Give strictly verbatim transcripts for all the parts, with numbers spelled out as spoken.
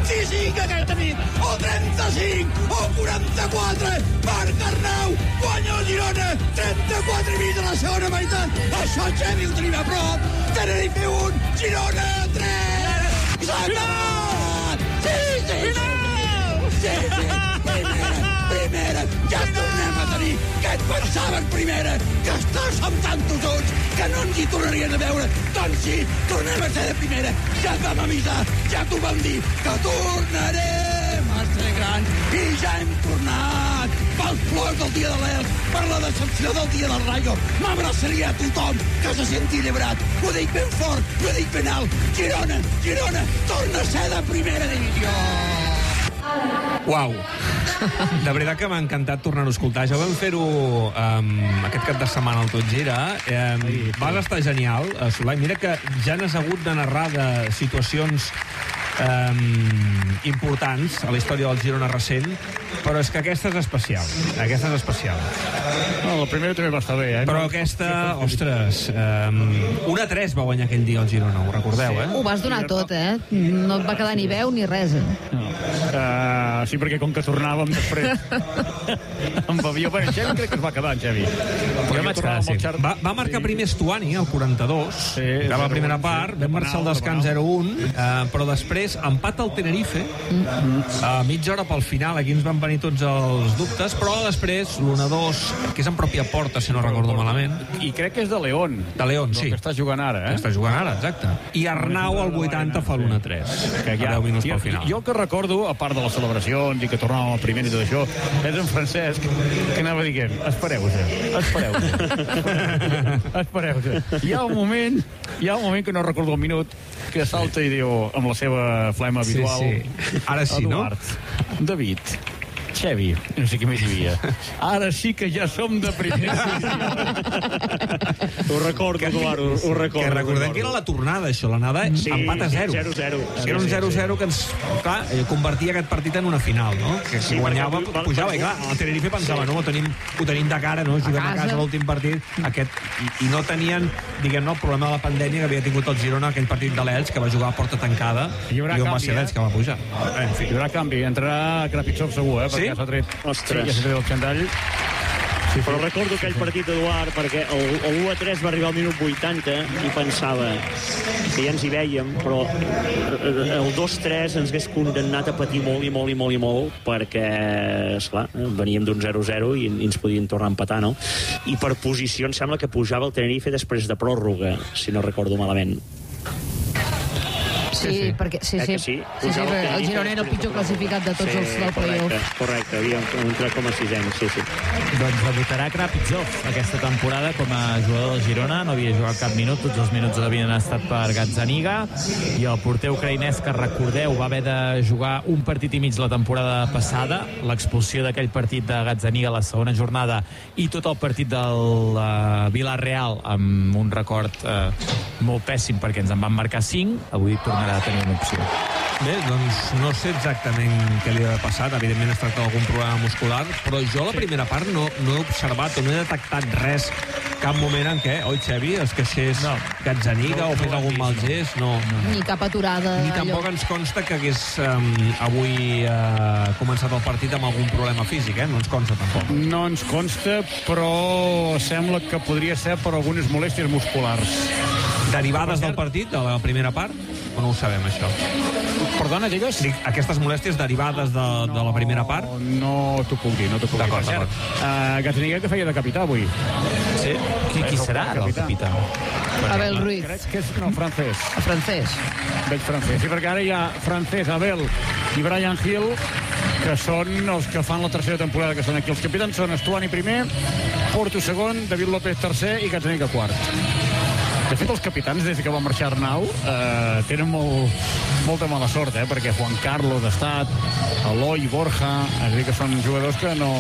vint-i-cinc aquesta nit, o trenta-cinc, o quaranta-quatre, marca Arnau, guanya el Girona, trenta-quatre i mig de la segona meitat, això Xavi el tenim a prop, Tenerife un, Girona tres, s'ha acabat! Sí, sí, sí, sí, sí, primera, primera, ja tornem a tenir, que et pensaves primera, que estàs amb tan tossuts, que no ens hi tornarien a veure, doncs sí, tornem a ser de primera, ja et vam avisar, ja t'ho vam dir, que tornarem a ser grans, i ja hem tornat, pels plors del dia de l'Elx, per la decepció del dia del Rayo, m'abraçaria a tothom que se senti llebrat, ho dic ben fort, ho dic ben alt, Girona, Girona, torna a ser de primera divisió. Uau, de veritat que m'ha encantat tornar-ho a escoltar. Ja vam fer-ho um, aquest cap de setmana al Tot Gira. Um, vas estar genial, uh, Solà. Mira que ja n'has hagut de narrar de situacions um, importants a la història del Girona recent, però és que aquesta és especial. Aquesta és especial. No, la primera també va estar bé, eh? Però aquesta, ostres, um, un a tres va guanyar aquell dia el Girona, ho recordeu, eh? Ho vas donar tot, eh? No et va quedar ni veu ni res, eh? No. Uh, sí, perquè com que tornàvem després amb avió, bueno, Xavi crec que es va quedar, Xavi. Jo vaig quedar, sí. Xar... va, va marcar primer Stuani al quaranta-dos, sí, de la primera part, vam marxar al descans zero un, uh, però després empat al Tenerife, a uh, mitja hora pel final, aquí ens van venir tots els dubtes, però després l'un a dos, que és en pròpia porta, si no recordo malament. I crec que és de León. De León, sí. Que està jugant ara, eh? Que està jugant ara, exacte. I Arnau al vuitanta fa l'un a tres, que ja, a deu minuts pel final. Jo el que recordo, a part de les celebracions i que tornàvem al primer i tot això, és en Francesc que anava dient, espereu-se, espereu-se, espereu-se. Hi ha un moment, hi ha un moment que no recordo el minut, que salta i diu, amb la seva flema habitual, sí, sí. Ara sí, Eduard, no? David, Xavi, no sé què més hi havia. Ara sí que ja som de primera. Ho recordo, Eduard, ho, ho recordo. Que recordem que era la tornada, això, l'anada sí, empat a zero. zero zero. Sí, era un zero zero que ens, clar, convertia aquest partit en una final, no? Que si sí, guanyava, va, pujava, i clar, el Tenerife pensava, sí. no, ho tenim, ho tenim de cara, no? Juguem a, a casa l'últim partit, aquest, i, i no tenien, diguem, no, el problema de la pandèmia que havia tingut el Girona, aquell partit de l'Elx, que va jugar a porta tancada, i on va ser l'Elx que va pujar. En fi. Hi haurà canvi, entrarà Krapitsov segur, eh? Sí? Ja s'ha tret, Ostres. sí, ja s'ha tret el xandall. Sí, sí. Però recordo aquell partit, Eduard, perquè el, el u a tres va arribar al minut vuitanta i pensava que ja ens hi vèiem, però el dos tres ens hagués condemnat a patir molt i molt i molt i molt, perquè, esclar, veníem d'un zero zero i ens podien tornar a empatar, no? I per posició em sembla que pujava el Tenerife després de pròrroga, si no recordo malament. Sí, sí, sí. perquè sí, sí. Eh sí? Sí, sí, el, el Girona era el pitjor classificat de tots sí, els del play-off. Correcte, correcte, havia entrat com a sisens, sí, sí. Doncs debutarà Krapitsov aquesta temporada com a jugador del Girona, no havia jugat cap minut, tots els minuts havien estat per Gazzaniga, i el porter ucraïnès, que recordeu va haver de jugar un partit i mig la temporada passada, l'expulsió d'aquell partit de Gazzaniga a la segona jornada i tot el partit del uh, Villarreal amb un record uh, molt pèssim perquè ens en van marcar cinc, avui tornarà a tenir una opció. Bé, doncs no sé exactament què li ha passat, evidentment es tracta d'algun problema muscular, però jo la primera part no, no he observat o no he detectat res, cap moment en què, oi Xavi, es queixés no. Gazzaniga no, o fes no algun mal gest, no, no. Ni cap aturada. Ni tampoc allò. Ens consta que hagués um, avui uh, començat el partit amb algun problema físic, eh? No ens consta tampoc. No ens consta, però sembla que podria ser per algunes molèsties musculars. Derivades del partit, de la primera part? O no ho sabem, això? Perdona, digues? Dic, aquestes molèsties derivades de, no, de la primera part? No t'ho puc dir, no t'ho puc dir. D'acord, d'acord. Uh, Gazzaniga que feia de capità avui. Sí? Qui, qui serà el capità? El capità? Abel Ruiz. Crec que és, no, francès. Francès. Veig francès. Sí, perquè ara hi ha francès, Abel i Brian Hill, que són els que fan la tercera temporada que són aquí. Els capitans són Stuani primer, Porto segon, David López tercer i Gazzaniga quart. De fet, els capitans, des que va marxar Arnau, eh, tenen molt, molta mala sort, eh, perquè Juan Carlos ha estat, Eloi, Borja, és a dir, que són jugadors que no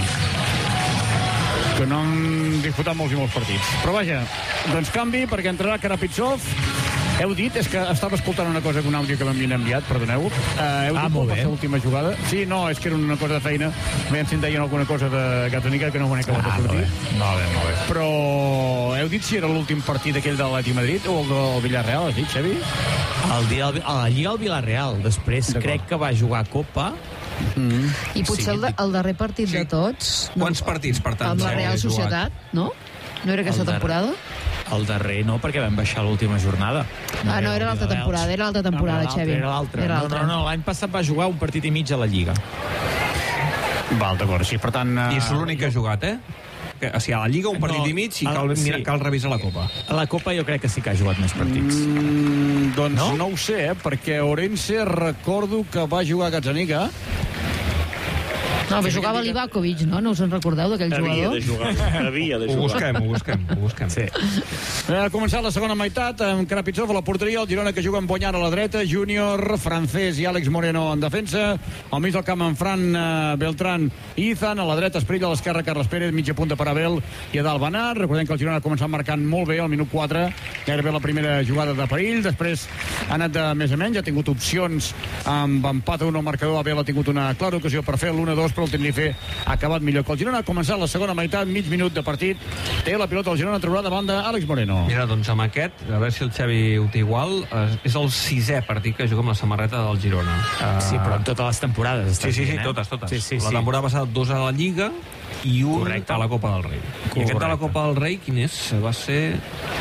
que no han disputat molts i molts partits. Però vaja, doncs canvi, perquè entrarà Krapitsov Heu dit, és que estava escoltant una cosa, un àudio que m'havien enviat, perdoneu. Uh, heu ah, dit molt com va bé. ser l'última jugada? Sí, no, és que era una cosa de feina. Veiem si en deien alguna cosa de Gazzaniga que no m'ho he acabat Ah, de sortir. molt bé, molt bé. Però heu dit si era l'últim partit aquell de l'Atlètic Madrid o el del Villarreal, has dit, Xavi? El dia, a la Lliga al Villarreal. Després crec que va jugar Copa. Mm. I potser Sí, el, de, el darrer partit Sí. de tots... Quants partits, per tant, Amb la s'ha Real jugat? Societat, no? No era aquesta El darrer. temporada? El darrer no, perquè vam baixar l'última jornada. Ah, no, era l'altra temporada, era l'altra temporada, no, Xavi. Era l'altra. Era No, l'altra. no, no, l'any passat va jugar un partit i mig a la Lliga. Val, d'acord, sí, per tant... Uh... I és l'únic que ha jugat, eh? Que, o sigui, a la Lliga un partit No, i mig i cal, el- mira, sí. cal revisar la Copa. A la Copa jo crec que sí que ha jugat més partits. Mm, doncs no? No? no ho sé, eh? Perquè Orense recordo que va jugar a Gazzaniga. No, però jugava l'Ivakovic, no? No us en recordeu d'aquell Havia jugador? de jugar. Havia de Ho jugar. busquem, ho busquem, ho busquem. Sí. Ha començat la segona meitat amb Krapitsov a la porteria, el Girona que juga amb Boñar a la dreta, Júnior, Francés i Àlex Moreno en defensa, al mig del camp en Fran, eh, Beltrán i Izan, a la dreta Esprill, a l'esquerra Carles Pérez, mitja punta per Abel i a dalt Benat. Recordem que el Girona ha començat marcant molt bé al minut quatre, gairebé la primera jugada de perill, després ha anat de més a menys, ha tingut opcions amb empat a un al marcador, Abel ha tingut una clara ocasió per fer l'u a dos, però el Tenerife ha acabat millor que el Girona. Ha començat la segona meitat, mig minut de partit, té la pilota el Girona, trobarà de banda Àlex Moreno. Mira, doncs amb aquest, a veure si el Xavi ho té igual, eh, és el sisè partit que juga amb la samarreta del Girona. Eh, Sí, però en totes les temporades. Sí, estàs sí, sí, dient, eh? totes, totes. Sí, sí, la sí. temporada passada dos a la Lliga i un Correcte. a la Copa del Rei. I aquest de la Copa del Rei, quin és? Va ser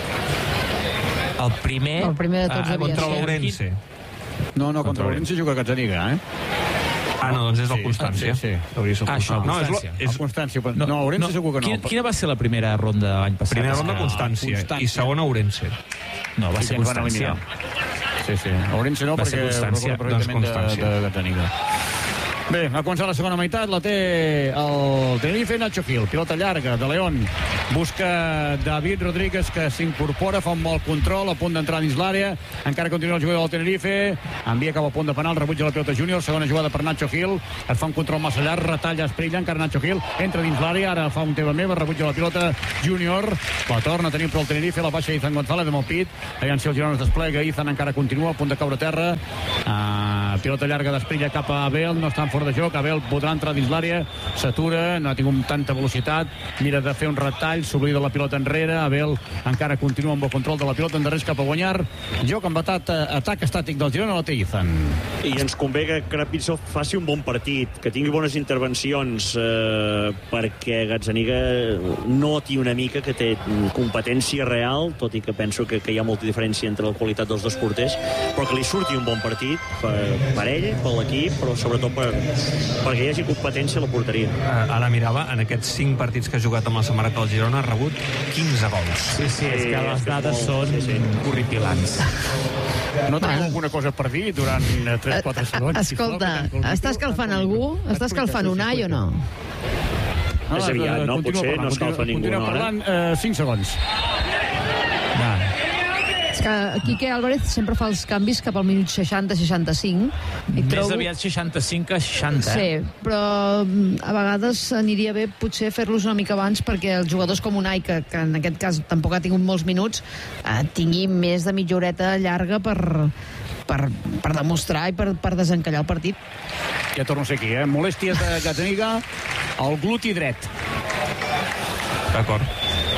El primer... El primer de tots ah, havia contra ser. l'Ourense. No, no, contra l'Orense juga a Gazzaniga, eh? Ah, no, doncs és el Sí, Constància. sí, sí. Hauria ser el Ah, això, Constància. No, és, Constància. la- És Constància, però... no, no Orense segur que no. Quina, quina va ser la primera ronda l'any passat? primera És ronda que- Constància, Constància. i segona Ourense. No, va I ser que ens van Constància. eliminar. Sí, sí. Orense no, Va ser perquè Constància. recordo perfectament Doncs Constància. de, de Gazzaniga. Bé, ha començat la segona meitat, la té el Tenerife, Nacho Gil, pilota llarga de León, busca David Rodríguez que s'incorpora, fa un mal control a punt d'entrar dins l'àrea, encara continua el jugador del Tenerife, envia cap al punt de penal, rebutja la pilota Júnior, segona jugada per Nacho Gil, es fa un control massa llarg, retalla Esprilla, encara Nacho Gil, entra dins l'àrea, ara fa un teva meva, rebutja la pilota Júnior, la torna a tenir però el Tenerife, la baixa Izan González amb el pit, aviam si el Girona es desplega, Izan encara continua, a punt de caure a terra, uh, pilota llarga d'Esprilla cap a Abel, no estan fora de joc, Abel podrà entrar dins l'àrea, s'atura, no ha tingut tanta velocitat, mira de fer un retall, s'oblida la pilota enrere, Abel encara continua amb el control de la pilota, endarrers cap a Guanyar, joc amb atac, atac estàtic del Girona, la té Izan. I ens convé que Krapitsov faci un bon partit, que tingui bones intervencions, eh, perquè Gazzaniga noti una mica que té competència real, tot i que penso que, que hi ha molta diferència entre la qualitat dels dos porters, però que li surti un bon partit per, per ell, per l'equip, però sobretot per, perquè hi hagi competència a la porteria. Uh, ara mirava, en aquests cinc partits que ha jugat amb la samarreta del Girona ha rebut quinze gols. Sí, sí, és Sí, que és les que és dades molt- són sí, sí. horripilants. No teniu alguna cosa per dir durant tres quatre segons? Escolta, està escalfant algú? Està escalfant Unai o no? No, És aviat, no? continua Potser parlant, no escalfa continua- ningú, continua no, ara? parlant, eh, cinc segons. Va. És que Quique Álvarez sempre fa els canvis cap al minut seixanta seixanta-cinc. I Més trobo... aviat seixanta-cinc que seixanta. Sí, però mm, a vegades aniria bé potser fer-los una mica abans perquè els jugadors com Unai, que, que en aquest cas tampoc ha tingut molts minuts, eh, tingui més de mitja horeta llarga per, per, per demostrar i per, per desencallar el partit. Ja torno a ser aquí, eh? Molèsties de Gazzaniga al gluti dret. D'acord.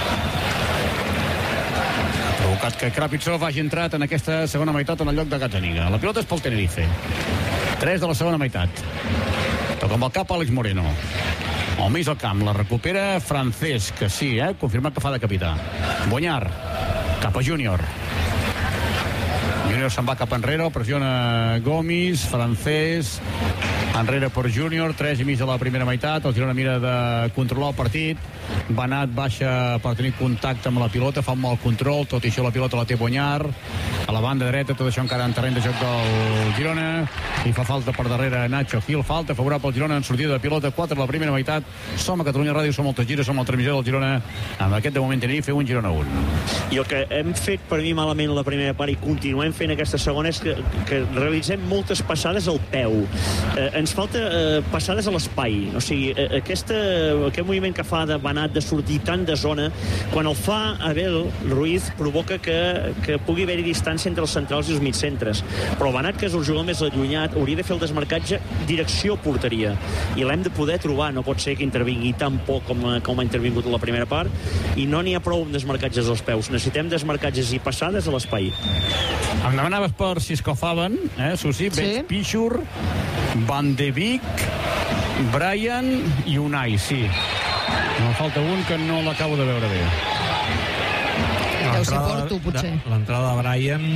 Ha provocat que Krapitsov hagi entrat en aquesta segona meitat en el lloc de Gazzaniga. La pilota és pel Tenerife. tres de la segona meitat. Toca amb el cap Àlex Moreno. Al mig del camp, la recupera Francés, que sí, eh? Confirmat que fa de capità. Boñar, cap a Júnior. Júnior se'n va cap enrere, pressiona Gomis, Francés, enrere per Júnior, tres i mig de la primera meitat, el Girona mira de controlar el partit, Benat baixa per tenir contacte amb la pilota, fa un mal control, tot i això la pilota la té Boñar, a la banda dreta, tot això encara en terreny de joc del Girona, i fa falta per darrere Nacho Gil, falta favorable al Girona en sortida de pilota, quatre de la primera meitat, som a Catalunya Ràdio, som al Tot Gira, som al transmissió del Girona, amb aquest de moment Tenerife, un Girona un. I el que hem fet per mi malament la primera part i continuem fent aquesta segona és que, que realitzem moltes passades al peu. Eh, ens falta eh, passades a l'espai. O sigui, eh, aquesta, aquest moviment que fa de Banat, de sortir tant de zona, quan el fa Abel Ruiz, provoca que, que pugui haver-hi distància entre els centrals i els mitcentres. Però Banat, que és el jugador més allunyat, hauria de fer el desmarcatge direcció porteria. I l'hem de poder trobar. No pot ser que intervingui tan poc com, com ha intervingut a la primera part, i no n'hi ha prou amb desmarcatges als peus. Necessitem desmarcatges i passades a l'espai. Em demanaves per Xisco Faven, eh, Susi, sí. Veig Pichur, Van de Beek, Brian i Unai, sí. Em falta un que no l'acabo de veure bé. Deu ser Porto, potser. L'entrada de Brian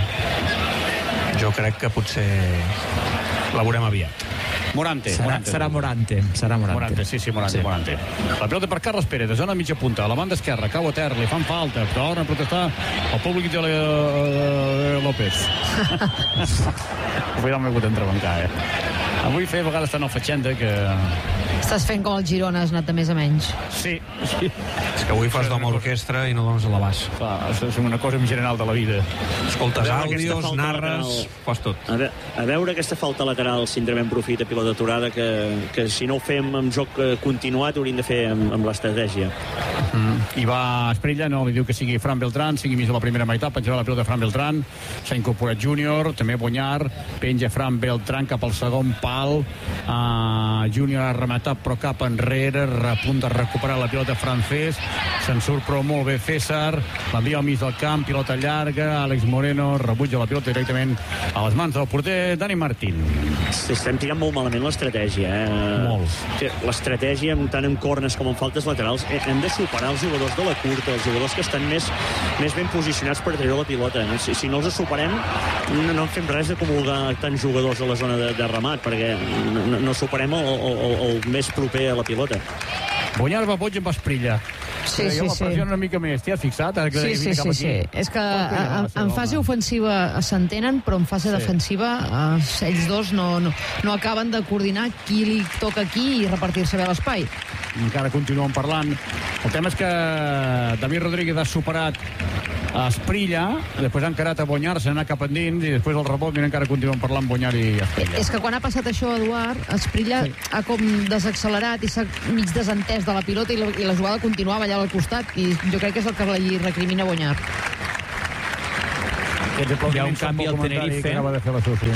jo crec que potser la veurem aviat. Morante. Serà Morante, serà Morante. Serà Morante. Morante, sí, sí, Morante, sí. Morante. La pilota per Carles Pérez, de zona mitja punta, a la banda esquerra, cau a terra, li fan falta, però torna a protestar el públic de uh, López. Avui no m'he hagut entrebancar, eh? Avui feia vegades tant el Fatxenda que... Estàs fent com el Girona, has anat de més a menys. Sí, sí. És que avui fas d'home orquestra i no dones a l'abast. Clar, és una cosa en general de la vida. Escoltes àudios, narres, fas tot. A, ve a veure aquesta falta lateral, si en profit a pilota aturada, que, que si no ho fem amb joc continuat, hauríem de fer amb, amb l'estratègia. Mm. I va Esprilla, no, li diu que sigui Fran Beltrán, sigui mig de la primera meitat, penjarà la pilota de Fran Beltrán, s'ha incorporat Júnior, també Bonyar, penja Fran Beltrán cap al segon pal, uh, Júnior ha rematat però cap enrere, a punt de recuperar la pilota francès, se'n surt però molt bé César, l'envia al mig del camp, pilota llarga, Àlex Moreno rebutja la pilota directament a les mans del porter Dani Martín. Estem tirant molt malament l'estratègia, eh? Molt. L'estratègia, tant en cornes com en faltes laterals, hem de superar els jugadors de la curta, els jugadors que estan més, més ben posicionats per treure la pilota. Si, si no els superem, no, no fem res de comulgar tants jugadors a la zona de, de remat, perquè no, no superem el, el, el més proper a la pilota. Bonyar va boig amb Esprilla. Sí, sí, sí. La una mica més. T'hi has fixat? Ara que sí, sí, sí, sí. És que en, en fase ofensiva s'entenen, però en fase sí. defensiva eh, ells dos no, no, no acaben de coordinar qui li toca aquí i repartir-se bé l'espai. Encara continuen parlant. El tema és que David Rodríguez ha superat a Esprilla, després ha encarat a Bonyar, s'ha anat cap endins i després el rebot, mira, encara continuen parlant Bonyar i Esprilla. És que quan ha passat això, Eduard, Esprilla sí. ha com desaccelerat i s'ha mig desentès de la pilota i la, i la jugada continuava allà al costat i jo crec que és el que li recrimina Bonyar. Hi ha un canvi al Tenerife. Que acaba de fer la Susi.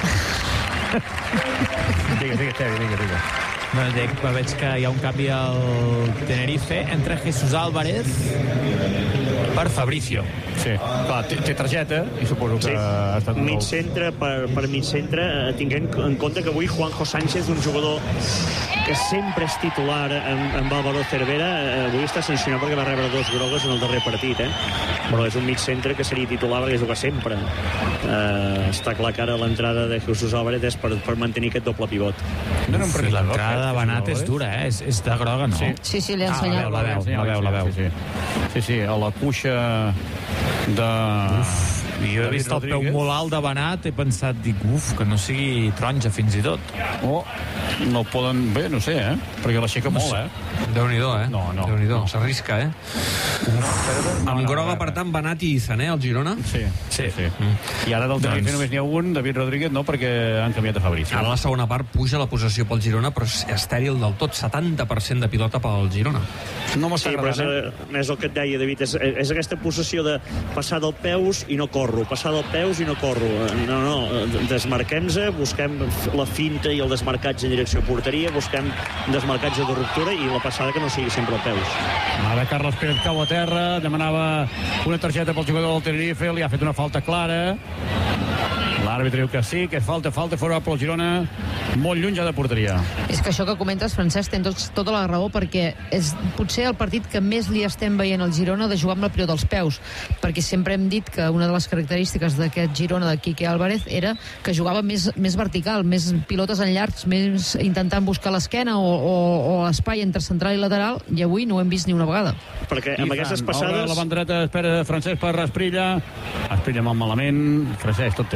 Digues, digues, Xavi, digues, digues. No, dic, veig que hi ha un canvi al Tenerife entre Jesús Álvarez per Fabricio. Sí, clar, té, té targeta i suposo que sí. ha estat mig centre per, per mig centre, tinguent en compte que avui Juanjo Sánchez, un jugador que sempre és titular amb, amb Álvaro Cervera, avui està sancionat perquè va rebre dos grogues en el darrer partit, eh? Però és un mig centre que seria titular perquè juga sempre. Eh, està clar que ara l'entrada de Jesús Álvarez és per, per mantenir aquest doble pivot. No, no, sí, l'entrada de Banat és dura, eh? És, és de groga, no? Sí, sí, sí li ha ensenyat. Ah, la veu, la veu, la veu, la veu. Sí, sí, sí, sí, a la cuixa de... Uf, jo he vist el peu molt alt de Banat, he pensat, dic, uf, que no sigui taronja fins i tot. Oh, no poden... Bé, no sé, eh? Perquè l'aixeca molt, eh? Déu-n'hi-do, eh? No, no. Déu-n'hi-do, no. s'arrisca, eh? Uf. Amb no, groga, no, per tant, Banat i Izan, eh, el Girona? Sí, sí, sí. Mm. I ara del Tenerife doncs... només n'hi ha un, David Rodríguez, no, perquè han canviat de Fabrici. Ara la segona part puja la possessió pel Girona, però és estèril del tot, setanta per cent de pilota pel Girona. No m'està sí, agradant, és, eh? És el que et deia, David, és, és aquesta possessió de passar del peus i no corro, passar del peus i no corro. No, no, desmarquem-se, busquem la finta i el desmarcatge en direcció a porteria, busquem desmarcatge de ruptura i la passada que no sigui sempre al peus. Ara Carles Pérez cau a terra, demanava una targeta pel jugador del Tenerife, li ha fet una falta clara. L'àrbitre diu que sí, que és falta, falta fora pel Girona, molt lluny ja de porteria. És que això que comentes, Francesc, tens tota la raó, perquè és potser el partit que més li estem veient al Girona de jugar amb la prior dels peus, perquè sempre hem dit que una de les característiques d'aquest Girona de Quique Álvarez era que jugava més, més vertical, més pilotes en llargs, més intentant buscar l'esquena o, o, o l'espai entre central i lateral, i avui no ho hem vist ni una vegada. Perquè amb I aquestes passades... La bandereta espera Francesc per Esprilla. Esprilla molt malament. Francesc, tot teu.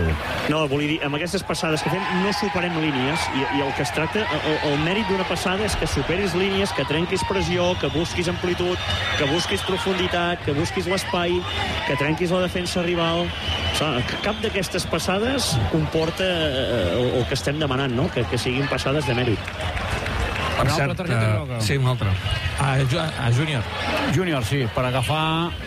No, volia dir, amb aquestes passades que fem no superem línies i, i el que es tracta, el, el mèrit d'una passada és que superis línies, que trenquis pressió, que busquis amplitud, que busquis profunditat, que busquis l'espai, que trenquis la defensa rival. Cap d'aquestes passades comporta el, el que estem demanant, no? Que, que siguin passades de mèrit. Per una cert, altra targeta groga. Uh, sí, una altra. A, a Júnior. Júnior, sí, per agafar...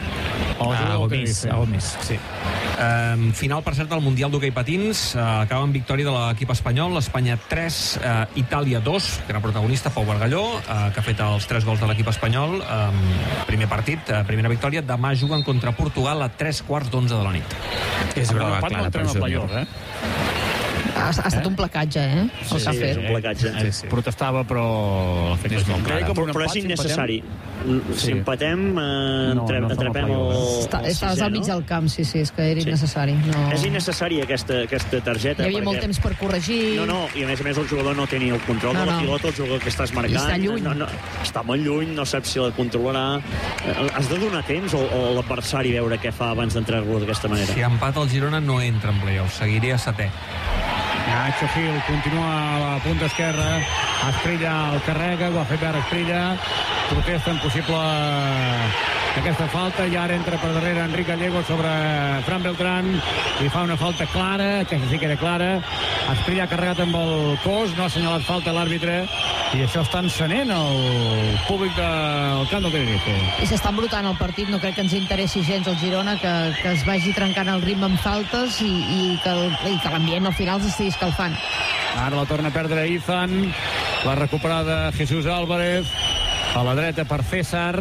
A Gomis, a Gomis, sí. Um, final, per cert, del Mundial d'Hoquei Patins. Uh, acaba amb victòria de l'equip espanyol. Espanya tres, uh, Itàlia dos, que era protagonista, Pau Bargalló, uh, que ha fet els tres gols de l'equip espanyol. Um, primer partit, uh, primera victòria. Demà juguen contra Portugal a tres quarts d'onze de la nit. És groga clara per Júnior. Eh? Ha, ha estat un placatge, eh? El sí, que ha fet. és un placatge. Sí, sí. Protestava, però la fet és molt clara. Però, però és innecessari. Si sí. empatem, eh, no, no atrapem el... Està, estàs al mig no? del camp, sí, sí, és que era sí. innecessari. No. És innecessari aquesta, aquesta targeta. Hi havia perquè... molt temps per corregir. No, no, i a més a més el jugador no té ni el control no, de la pilota, el jugador que estàs marcant. I està lluny. No, no, està molt lluny, no saps si la controlarà. Has de donar temps o, o l'adversari veure què fa abans d'entrar-lo d'aquesta manera? Si empat el Girona no entra en play-off, seguiria setè. Nacho Gil continua a la punta esquerra. Esprilla el carrega, ho ha fet veure Esprilla. Protesta en possible aquesta falta i ara entra per darrere Enric Gallego sobre Fran Beltrán i fa una falta clara, que sí que era clara. Esprilla ha carregat amb el cos, no ha assenyalat falta l'àrbitre i això està encenent el públic del camp del Tenerife. I s'està embrutant el partit, no crec que ens interessi gens el Girona, que, que es vagi trencant el ritme amb faltes i, i que, i que l'ambient al final s'estigui escalfant. Ara la torna a perdre Izan, la recuperada Jesús Álvarez, a la dreta per César,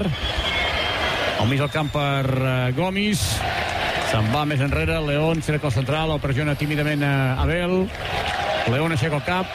al mig del camp per uh, Gomis, se'n va més enrere, León, cerca el central, el pressiona tímidament uh, Abel, León aixeca el cap,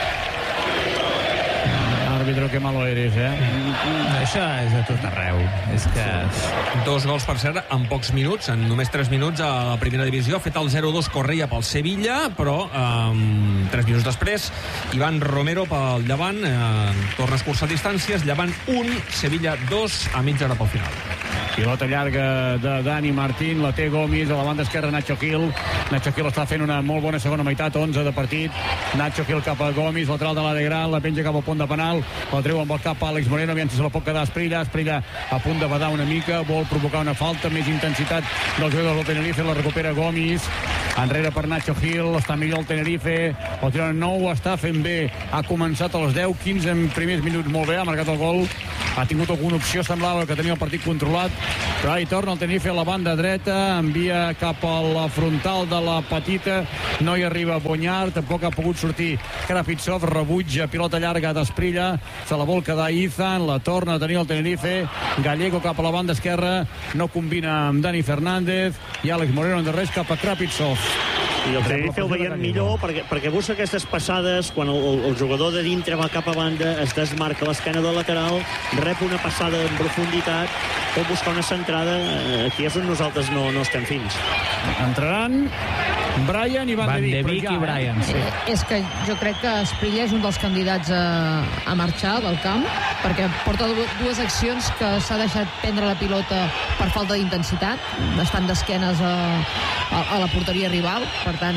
àrbitre, que malo eres, eh? Això és a tot arreu. És que... Dos gols, per cert, en pocs minuts, en només tres minuts a la primera divisió. Ha fet el zero dos Correia pel Sevilla, però um, tres minuts després, Ivan Romero pel Llevant, eh, torna a escurçar distàncies, Llevant un, Sevilla dos, a mitja hora pel final. Pilota llarga de Dani Martín, la té Gomis, a la banda esquerra Nacho Gil. Nacho Gil està fent una molt bona segona meitat, onze de partit. Nacho Gil cap a Gomis, lateral de l'àrea gran, la penja cap al punt de penal, la treu amb el cap a Àlex Moreno, aviam si se la pot quedar Esprilla. Esprilla a punt de badar una mica, vol provocar una falta, més intensitat del jugador del Tenerife, la recupera Gomis, enrere per Nacho Gil, està millor el Tenerife, el Girona no ho està fent bé, ha començat als deu quinze primers minuts molt bé, ha marcat el gol, ha tingut alguna opció, semblava que tenia el partit controlat, però ara hi torna el Tenerife a la banda dreta, envia cap a la frontal de la petita, no hi arriba Bonyar, tampoc ha pogut sortir Krapitsov, rebutja, pilota llarga d'Esprilla, se la vol quedar Izan, la torna a tenir el Tenerife, Gallego cap a la banda esquerra, no combina amb Dani Fernández, i Àlex Moreno en darrers cap a Krapitsov. I el Tenerife ho veiem millor perquè, perquè busca aquestes passades quan el, el, el jugador de dintre va cap a banda, es desmarca l'esquena del lateral, rep una passada en profunditat, pot buscar una centrada, aquí és on nosaltres no, no estem fins. Entraran Brian i Van, Van de Beek, Beek i Brian, sí. Eh, és que jo crec que Esprilla és un dels candidats a, a marxar del camp, perquè porta dues accions que s'ha deixat prendre la pilota per falta d'intensitat, estan d'esquenes a, a, a la porteria rival, per tant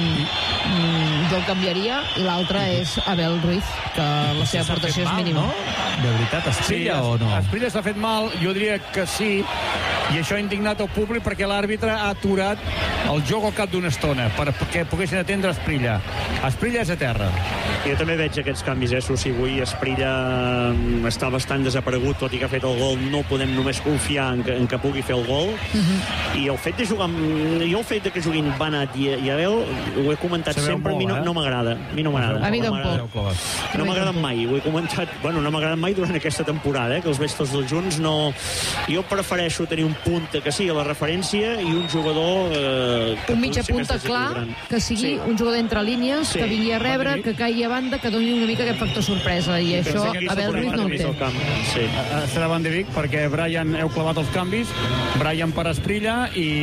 mm, jo el canviaria, i l'altre és Abel Ruiz, que la seva aportació és mínima. No? De veritat, Esprilla sí, o no? Esprilla s'ha fet mal, jo diria que sí, i això ha indignat el públic perquè l'àrbitre ha aturat el joc al cap d'una estona perquè poguessin atendre Esprilla. Esprilla és a terra. Jo també veig aquests canvis, eh, Susi, avui Esprilla està bastant desaparegut, tot i que ha fet el gol, no podem només confiar en que, en que pugui fer el gol, uh-huh. I el fet de jugar amb, jo el fet de que juguin Banat i, i Abel, ho he comentat sempre, molt, a mi no, eh? no m'agrada. A mi no m'agrada. A mi tampoc. No m'agrada mai, ho he comentat, bueno, no m'agrada mai durant aquesta temporada, eh, que els veig tots dos junts, no... Jo prefereixo tenir un punta que sigui a la referència i un jugador... Eh, un mitja punta clar, que sigui sí. un jugador entre línies, sí. que vingui a rebre, que caigui a banda, que doni una mica aquest factor sorpresa, i això Abel Ruiz no ho té. Sí. Serà Van de Beek, perquè Brian heu clavat els canvis, Brian per Esprilla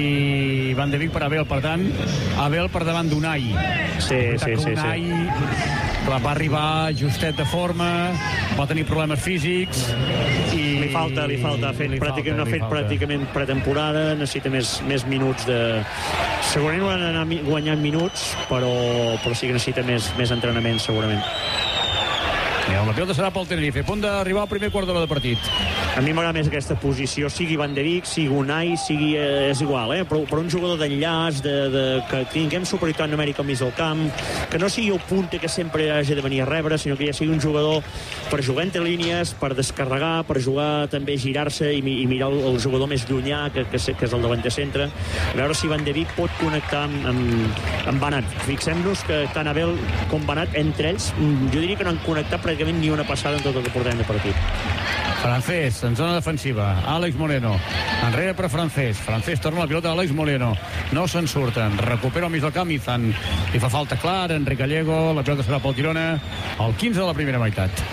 i Van de Beek per Abel, per tant, Abel per davant d'Unai. Sí, sí, sí. Unai... sí. Clar, va arribar justet de forma, va tenir problemes físics i... Li falta, li falta. Ha fet, li pràcticament, falta, ha fet falta. pràcticament pretemporada, necessita més, més minuts de... Segurament van anar guanyant minuts, però, però sí que necessita més, més entrenament, segurament. La pilota serà pel Tenerife, a punt d'arribar al primer quart d'hora de partit. A mi m'agrada més aquesta posició, sigui Van de Beek, sigui Unai, sigui... Eh, és igual, eh? Però, però un jugador d'enllaç, de, de, que tinguem superioritat numèrica al mig del camp, que no sigui el punter que sempre hagi de venir a rebre, sinó que ja sigui un jugador per jugar entre línies, per descarregar, per jugar també, girar-se i, i mirar el, el jugador més llunyà, que, que, que és el davanter centre. A veure si Van de Beek pot connectar amb, amb, amb Banat. Fixem-nos que tant Abel com Banat, entre ells, jo diria que no han connectat pràcticament ni una passada en tot el que portem de partit. Francés, en zona defensiva. Àlex Moreno. Enrere per Francés. Francés torna la pilota a Àlex Moreno. No se'n surten. Recupera al mig del camp i fan... Li fa falta clara. Enric Gallego. La pilota serà pel Girona. El quinze de la primera meitat.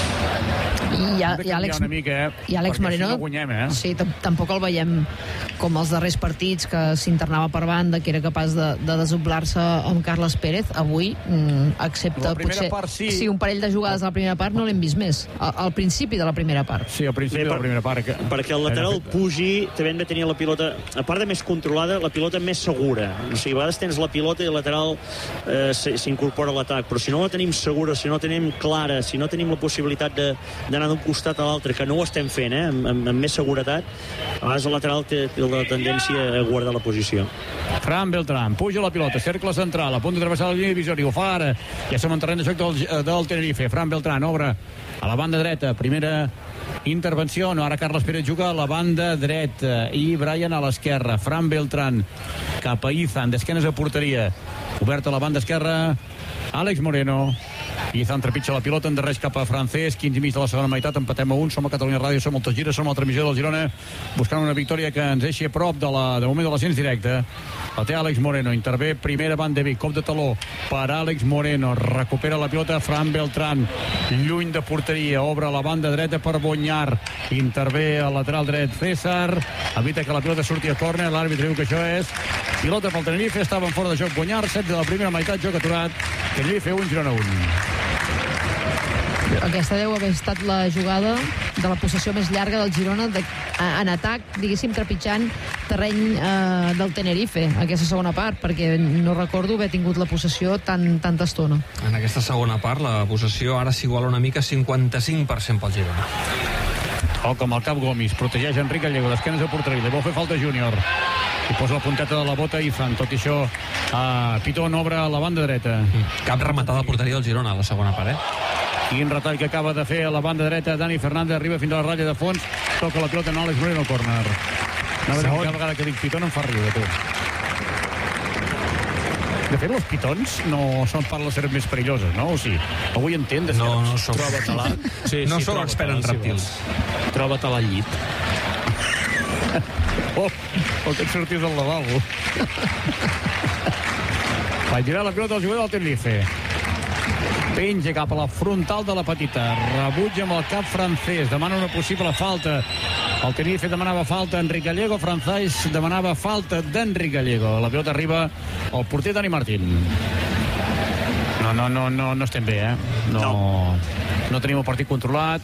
I, a, i Àlex, mica, eh? i Àlex Moreno, si no guanyem, eh? sí, tampoc el veiem com els darrers partits, que s'internava per banda, que era capaç de, de desdoblar-se amb Carles Pérez. Avui, mm, excepte potser part, sí. sí, un parell de jugades a la primera part, no l'hem vist més. Al, al principi de la primera part. Sí, al principi Bé, de la primera part. Que... Perquè el lateral pugi, també hem de tenir la pilota, a part de més controlada, la pilota més segura. O sigui, a vegades tens la pilota i el lateral eh, s'incorpora a l'atac, però si no la tenim segura, si no la tenim clara, si no tenim la possibilitat de, d'anar d'un costat a l'altre, que no ho estem fent, eh, amb, amb, amb més seguretat, a vegades el lateral té, té la tendència a guardar la posició. Fran Beltrán, puja la pilota, cercle central, a punt de travessar la línia divisòria, ho fa ara, ja som en terreny de joc del, del Tenerife. Fran Beltrán obre a la banda dreta, primera intervenció, no, ara Carles Pérez juga a la banda dreta i Brian a l'esquerra. Fran Beltrán cap a Izan, d'esquenes a porteria, oberta a la banda esquerra, Àlex Moreno. Izan trepitja la pilota, endarreix cap a Francés, quinze i mig de la segona meitat, empatem a un, som a Catalunya Ràdio, som al Tot Gira, som a la transmissió del Girona, buscant una victòria que ens deixi a prop de, la, de moment de l'ascens directe. La té Àlex Moreno, intervé primera Van de Beek, cop de taló per Àlex Moreno, recupera la pilota Fran Beltrán, lluny de porteria, obre la banda dreta per Bonyar, intervé al lateral dret César, evita que la pilota surti a córner, l'àrbitre diu que això és pilota pel Tenerife, estaven fora de joc Bonyar, set de la primera meitat, joc aturat, Tenerife un, Girona un. Aquesta deu haver estat la jugada de la possessió més llarga del Girona de, en atac, diguéssim, trepitjant terreny eh, del Tenerife, aquesta segona part, perquè no recordo haver tingut la possessió tan, tanta estona. En aquesta segona part, la possessió ara s'iguala una mica, cinquanta-cinc per cent pel Girona. O com el cap Gomis, protegeix Enric Gallego, d'esquenes a porteria, li vol fer falta Júnior. I posa la punteta de la bota Izan, tot i això uh, Pitón obre a la banda dreta. Cap rematada a porteria del Girona a la segona part, eh? Quin retall que acaba de fer a la banda dreta Dani Fernández, arriba fins a la ratlla de fons, toca la pilota en Àlex Moreno al córner. Cada vegada que dic Pitón em fa riure, tu. De fet, els pitons no són per les serps més perilloses, no? O sí? Avui entén de serps. No, no soc, Troba-te-la. Sí, no sí, soc expert en rèptils. Si troba-te-la al llit. Oh, o que et sortis del lavabo. Va girar la pilota al jugador del Tenerife. Penja cap a la frontal de la petita. Rebutja amb el cap Francés. Demana una possible falta. El Tenerife demanava falta Enric Gallego. Francés demanava falta d'Enric Gallego. La pilota arriba al porter Dani Martín. No, no, no, no, no estem bé, eh? No, no. no tenim el partit controlat.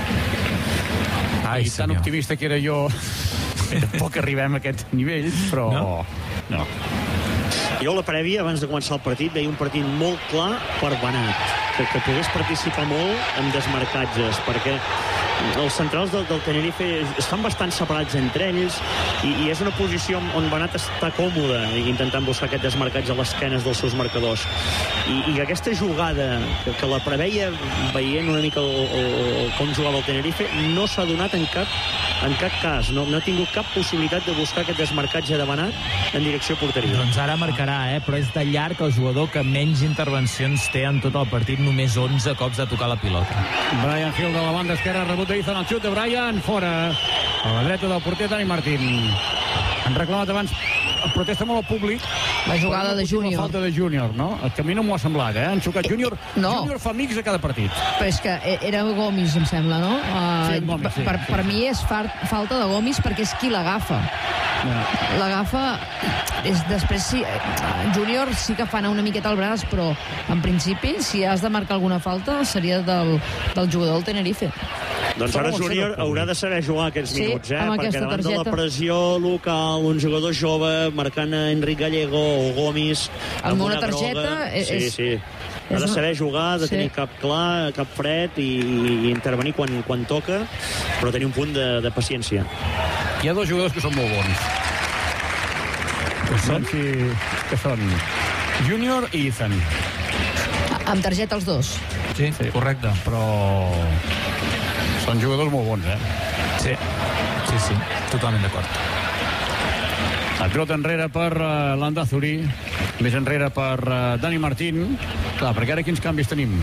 Ai, tan optimista que era jo. Tampoc arribem a aquest nivell, però... No. no. Jo a la prèvia, abans de començar el partit, veia un partit molt clar per Banat, que, que pogués participar molt en desmarcatges, perquè els centrals del, del Tenerife estan bastant separats entre ells i, i és una posició on Banat està còmode intentant buscar aquest desmarcatge a les esquenes dels seus marcadors. I, i aquesta jugada, que, que la preveia veient una mica el, el, el, com jugava el Tenerife, no s'ha donat en cap, en cap cas. No, no ha tingut cap possibilitat de buscar aquest desmarcatge de Banat en direcció porteria. Doncs ara marcarà, eh? Però és de llarg el jugador que menys intervencions té en tot el partit, només onze cops de tocar la pilota. Brian Hill de la banda esquerra, rebut d'Izan, el xut de Brian, fora. A la dreta del porter Dani Martín. Han reclamat abans, protesta molt el públic. La jugada de Júnior. La falta de Júnior, no? El que a mi no m'ho ha semblat, eh? Han xocat Júnior. No. Júnior fa amics a cada partit. Però és que era Gomis, em sembla, no? Uh, Sí, Gomis, sí, per, sí, per sí. mi és far, falta de Gomis perquè és qui l'agafa. l'agafa, és, després sí, Júnior sí que fa anar una miqueta al braç, però en principi, si has de marcar alguna falta, seria del, del jugador del Tenerife. Doncs ara Júnior haurà de saber jugar aquests sí, minuts, eh? Perquè davant targeta. de la pressió local, un jugador jove marcant a Enric Gallego o Gomis amb, amb una, una targeta groga. és, sí, sí. Ha de saber jugar, de tenir sí. cap clar, cap fred i, i intervenir quan, quan toca, però tenir un punt de, de paciència. Hi ha dos jugadors que són molt bons. Que són, si, que són Júnior i Ethan. Amb targeta els dos. Sí, sí, correcte. Però són jugadors molt bons, eh? Sí, sí, sí, totalment d'acord. La pilota enrere per uh, Landázuri, més enrere per uh, Dani Martín. Clar, perquè ara quins canvis tenim?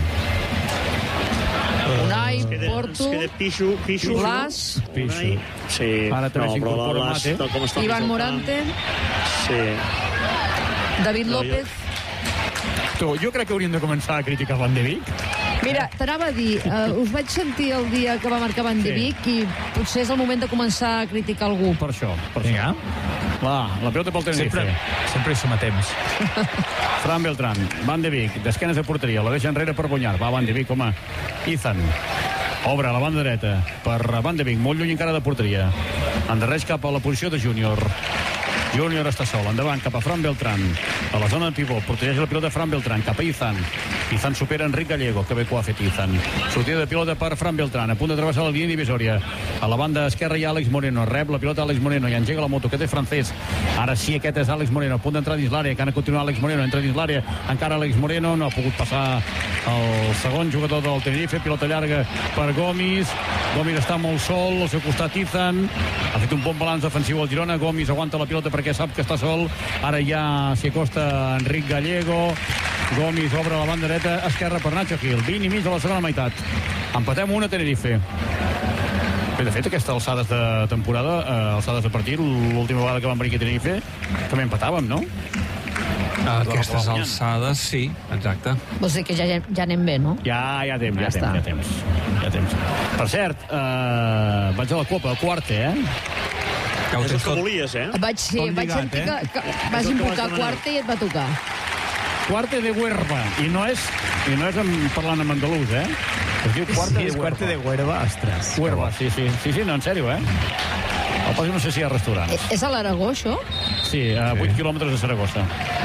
Unai, queda, Porto, queda Pixo, Pixo, Blas, Piso. Sí, Ara també no, s'incorpora Mate. Ivan Morante, Sí. David No, López. Tu, jo crec que hauríem de començar a criticar Van de Beek. Mira, t'anava a dir, uh, us vaig sentir el dia que va marcar Van de Beek i potser és el moment de començar a criticar algú. Per això, per Vinga. això. Va, la pilota pel Tenerife. Sempre, sempre hi som a temps. Fran Beltrán, Van de Beek, d'esquenes a porteria, la deixa enrere per Bonyar. Va, Van de Beek, home. Ethan. Obre a la banda dreta per Van de Beek, molt lluny encara de porteria. Endarreix cap a la posició de Júnior. Júnior està sol, endavant cap a Fran Beltrán, a la zona de pivot, protegeix la pilota Fran Beltrán, cap a Ethan. Ethan supera Enric Gallego, que bé que ho ha fet Ethan. Sortida de pilota per Fran Beltrán, a punt de travessar la línia divisòria. A la banda esquerra hi ha Àlex Moreno, rep la pilota Àlex Moreno i engega la moto, que té Francés. Ara sí, aquest és Àlex Moreno, a punt d'entrar dins l'àrea, que ha de continuar Àlex Moreno, entra dins l'àrea, encara Àlex Moreno, no ha pogut passar el segon jugador del Tenerife, pilota llarga per Gomis. Gomis està molt sol, al seu costat Ethan, ha fet un bon balanç defensiu al Girona. Gomis aguanta la pilota perquè sap que està sol. Ara ja s'hi acosta Enric Gallego. Gomis obre la banda dreta, esquerra per Nacho Gil. vint i mig de la segona meitat. Empatem una a Tenerife. Bé, de fet, aquestes alçades de temporada, eh, alçades de partit, l'última vegada que vam venir aquí a Tenerife, també empatàvem, no? Aquestes alçades, sí, exacte. Vols dir que ja, ja anem bé, no? Ja, ja temps, ja, Ja ja temps, està. ja temps. Ja temps. Per cert, eh, vaig a la Copa, quarta, eh? Que ho És el tens que tot. volies, eh? Vaig, sí, Tot vaig lligat, sentir eh? que, que És vas el que invocar vas demanar. quarta i et va tocar. Quarta de Huerva, i no és, i no és en, parlant en andalús, eh? Es diu quarta Sí, de és Huerva. quarta de Huerva, ostres. Huerva, sí, sí, sí, sí, no, en sèrio, eh? Al pas no sé si hi ha restaurants. Eh, És a l'Aragó, això? Sí, a vuit quilòmetres de Saragossa.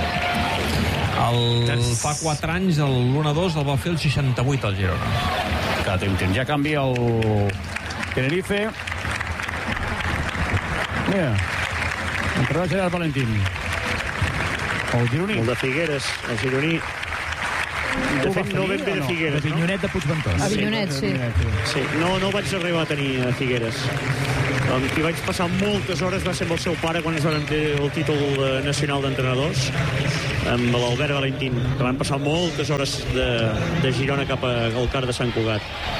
El, fa quatre anys, l'u a dos el va fer el seixanta-vuit al Girona. Cada temps, temps. Ja canvia el Tenerife. Mira, entrarà Gerard Valentín. El gironí. El de Figueres, el gironí. De Tu fet, vas no tenir ben bé o de no? Figueres, no? Avinyonet de Puigventós. Avinyonet, sí. Sí, no, no vaig arribar a tenir a Figueres. Amb qui vaig passar moltes hores va ser amb el seu pare quan es van fer el títol eh, nacional d'entrenadors, amb l'Albert Valentín, que van passar moltes hores de, de Girona cap a, al car de Sant Cugat.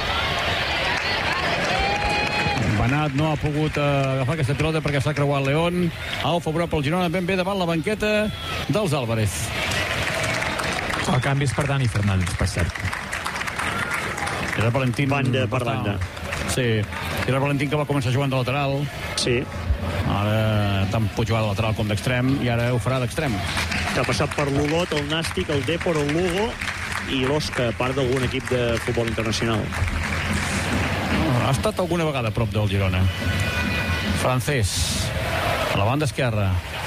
Benat no ha pogut eh, agafar aquesta pilota perquè s'ha creuat León. Au favorable al Girona, ben bé davant la banqueta dels Álvarez. El canvi és per Dani Fernández, per cert. Era Valentín... Banda per banda. Sí, era Valentín que va començar jugant de lateral. Sí, Ara tant pot jugar de lateral com d'extrem i ara ho farà d'extrem. que ha passat per l'Olot, el Nàstic, el Depor, el Lugo i l'Osca, part d'algun equip de futbol internacional. Ha estat alguna vegada a prop del Girona. Francés, a la banda esquerra.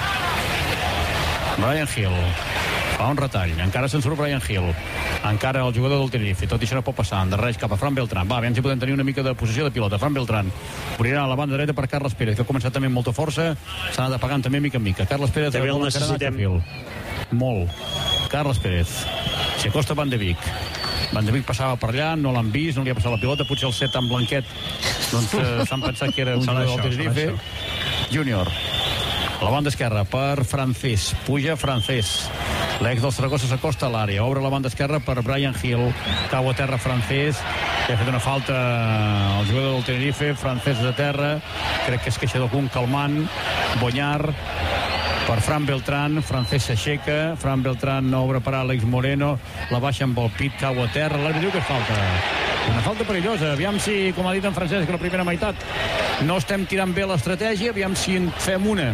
Brian Hill fa un retall, encara se'n surt Brian Hill, encara el jugador del Tenerife, tot i això no pot passar, endarreix cap a Fran Beltrán. Va, aviam si podem tenir una mica de possessió de pilota. Fran Beltrán obrirà a la banda dreta per Carles Pérez, que ha començat també amb molta força, s'ha anat apagant també mica en mica. Carles Pérez També el necessitem. molt. Carles Pérez s'hi acosta Van de Beek. Van de Beek passava per allà, no l'han vist, no li ha passat la pilota, potser el set amb Blanquet doncs eh, s'han pensat que era un Serà jugador del això, Tenerife. Júnior a la banda esquerra per Francés, puja Francés, l'ex del Saragossa s'acosta a l'àrea, obre la banda esquerra per Brian Hill, cau a terra Francés, que ha fet una falta al jugador del Tenerife. Francés de terra, crec que es queixa d'algun calmant. Bonyar per Fran Beltrán, Francés s'aixeca, Fran Beltrán obre per Àlex Moreno, la baixa amb el pit, cau a terra, l'àrbitre diu que és falta. Una falta perillosa. Aviam si, com ha dit en Francesc, la primera meitat no estem tirant bé l'estratègia, aviam si en fem una.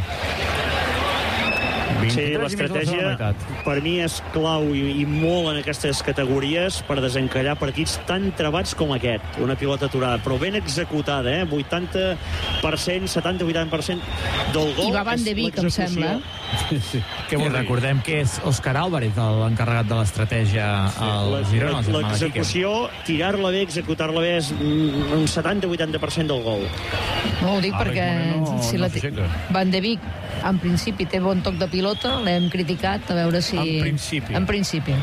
Sí, l'estratègia per mi és clau i, i molt en aquestes categories per desencallar partits tan trebats com aquest, una pilota aturada, però ben executada, eh? vuitanta per cent, setanta vuitanta per cent del gol. I va Van de Beek, em sembla. Sí, sí. Què vol dir? Recordem que és Òscar Álvarez l'encarregat de l'estratègia al sí, Girona. L'execució, tirar-la bé, executar-la bé és un setanta vuitanta per cent del gol. No ho dic ah, perquè no, si no la t... Van de Beek en principi té bon toc de pilota, l'hem criticat, a veure si... En principi. En principi.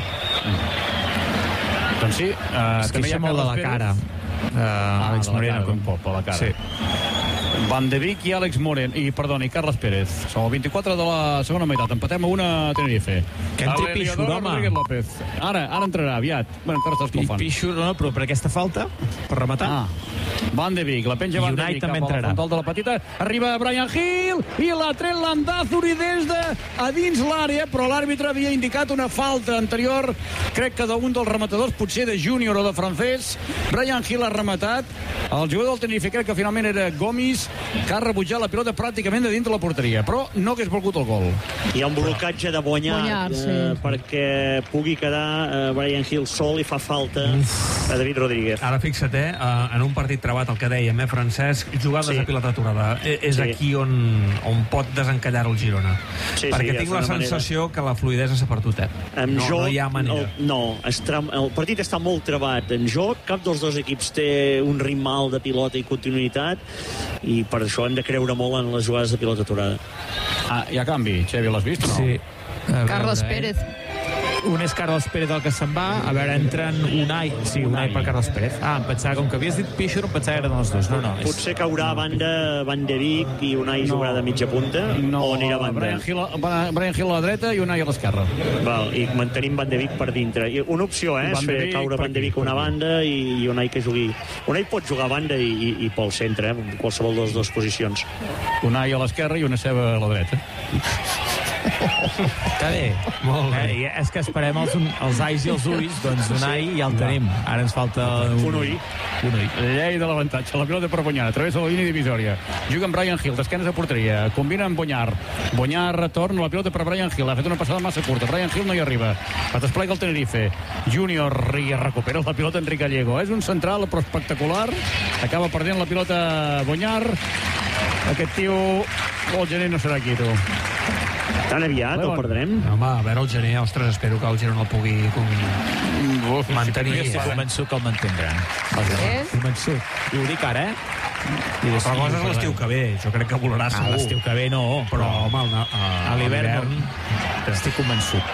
Mm. Doncs sí. Uh, es queixa molt de la cara. Uh, ah, Àlex Moreno. Un poc, a la cara. Sí. Van de Beek i Àlex Moreno, i perdoni, Carles Pérez. Som el vint-i-quatre de la segona meitat. Empatem a una a Tenerife. Que entri Pichur, home. Ara, ara entrarà, aviat. Bueno, encara està escalfant. Pichur, no, però per aquesta falta, per rematar. Ah. Van de Beek, la penja Van de Beek cap a la frontal de la petita. Arriba Brian Hill i la tret Landázuri des de a dins l'àrea, però l'àrbitre havia indicat una falta anterior, crec que d'un dels rematadors, potser de Júnior o de Francés. Brian Hill ha rematat. El jugador del Tenerife crec que finalment era Gomis, que ha rebutjat la pilota pràcticament de dintre la porteria, però no hagués volgut el gol. Hi ha un blocatge de Boñar, sí. eh, perquè pugui quedar eh, Brian Hill sol i fa falta a David Rodríguez. Ara fixa't, eh, en un partit trebat, el que dèiem, eh, Francesc, jugades sí. a pilota aturada. És sí. aquí on, on pot desencallar el Girona. Sí, perquè sí, tinc la sensació manera. que la fluïdesa s'ha perdut, eh? No, joc, no hi ha manera. El, no, estra, el partit està molt trebat en joc, cap dels dos equips té un ritme alt de pilota i continuïtat, i per això hem de creure molt en les jugades de pilota aturada. Ah, hi ha canvi, Xevi, l'has vist o no? Sí. Carles Pérez. Un és Carles Pérez el que se'n va. A veure, entren Unai. Sí, Unai per Carles Pérez. Ah, em pensava, com que havies dit Pichur, em pensava que eren els dos. No, no. És... Potser caurà a banda Van de Beek i Unai no. jugarà de mitja punta, no, o anirà a banda? Brian Hill, Brian Hill a la dreta i Unai a l'esquerra. Val, i mantenim Van de Beek per dintre. I una opció, eh, és fer caure Van de Beek a una banda i, i Unai que jugui... Unai pot jugar a banda i, i, i pel centre, eh, en qualsevol de les dues posicions. Unai a l'esquerra i una ceba a la dreta. Està bé. Molt bé. Eh, és que esperem els, els ais i els ulls, doncs Unai ja el tenim. Ara ens falta un, un ull. Un ull. Llei de l'avantatge. La pilota per Boñar, a través de la línia divisòria. Juga amb Brian Hill, d'esquenes a porteria. Combina amb Boñar. Boñar retorna la pilota per Brian Hill. Ha fet una passada massa curta. Brian Hill no hi arriba. La desplega el Tenerife. Júnior recupera la pilota Enric Gallego. És un central, però espectacular. Acaba perdent la pilota Boñar. Aquest tio, el gener no serà aquí, tu. Tan aviat el perdrem? Home, a veure el gener, ostres, espero que el Girona el pugui com... Uf, mantenir. Jo estic convençut que el mantindran. Eh? Convençut. I ho dic ara, eh? I la cosa és l'estiu que ve. Jo crec que volarà segur. Ah, l'estiu que ve no. Però, home, a, a, a l'hivern estic convençut.